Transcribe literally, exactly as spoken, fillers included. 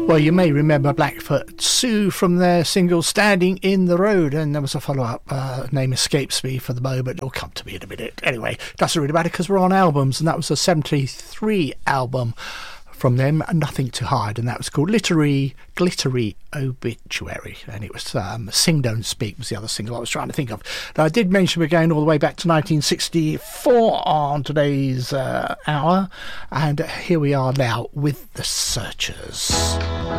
Well, you may remember Blackfoot Sue from their single Standing in the Road, and there was a follow-up, uh, name escapes me for the moment, it'll come to me in a minute. Anyway, doesn't really matter because we're on albums, and that was a seventy-three album from them, Nothing to Hide, and that was called Literary Glittery Obituary, and it was um, Sing Don't Speak was the other single I was trying to think of. Now, I did mention we're going all the way back to nineteen sixty-four on today's uh, hour, and here we are now with The Searchers.